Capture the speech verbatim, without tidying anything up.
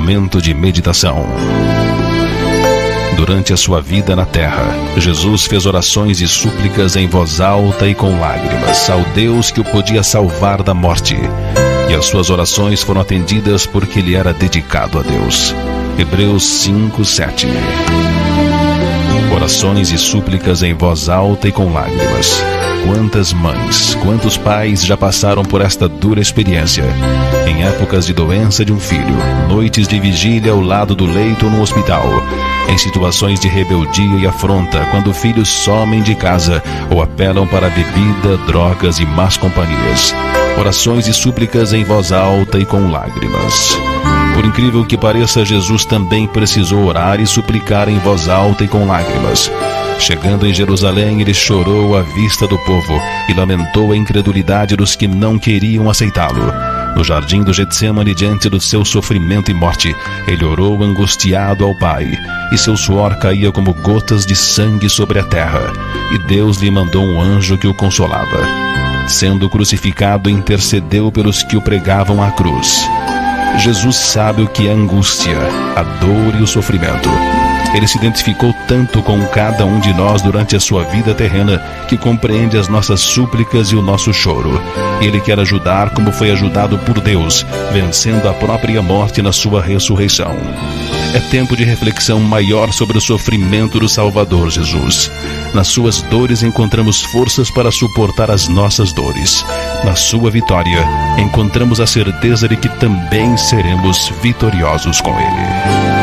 momento de meditação. Durante a sua vida na terra, Jesus fez orações e súplicas em voz alta e com lágrimas ao Deus que o podia salvar da morte. E as suas orações foram atendidas porque ele era dedicado a Deus. Hebreus cinco, sete. Orações e súplicas em voz alta e com lágrimas. Quantas mães, quantos pais já passaram por esta dura experiência? Em épocas de doença de um filho, noites de vigília ao lado do leito no hospital, em situações de rebeldia e afronta, quando filhos somem de casa ou apelam para bebida, drogas e más companhias. Orações e súplicas em voz alta e com lágrimas. Por incrível que pareça, Jesus também precisou orar e suplicar em voz alta e com lágrimas. Chegando em Jerusalém, ele chorou à vista do povo e lamentou a incredulidade dos que não queriam aceitá-lo. No jardim do Getsêmani, diante do seu sofrimento e morte, ele orou angustiado ao Pai, e seu suor caía como gotas de sangue sobre a terra, e Deus lhe mandou um anjo que o consolava. Sendo crucificado, intercedeu pelos que o pregavam à cruz. Jesus sabe o que é angústia, a dor e o sofrimento. Ele se identificou tanto com cada um de nós durante a sua vida terrena que compreende as nossas súplicas e o nosso choro. Ele quer ajudar como foi ajudado por Deus, vencendo a própria morte na sua ressurreição. É tempo de reflexão maior sobre o sofrimento do Salvador Jesus. Nas suas dores encontramos forças para suportar as nossas dores. Na sua vitória, encontramos a certeza de que também seremos vitoriosos com Ele.